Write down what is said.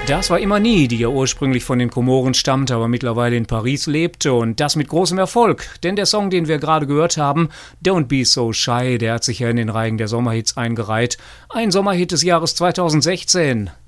Das war Imani, die ja ursprünglich von den Komoren stammt, aber mittlerweile in Paris lebte und das mit großem Erfolg. Denn der Song, den wir gerade gehört haben, Don't Be So Shy, der hat sich ja in den Reigen der Sommerhits eingereiht. Ein Sommerhit des Jahres 2016.